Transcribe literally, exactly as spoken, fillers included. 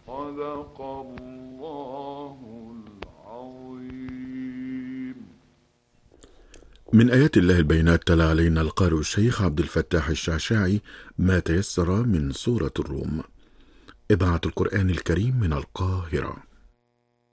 صدق الله العظيم. من آيات الله البينات تلا علينا القارئ الشيخ عبد الفتاح الشعشاعي ما تيسر من سورة الروم. إذاعة القرآن الكريم من القاهرة.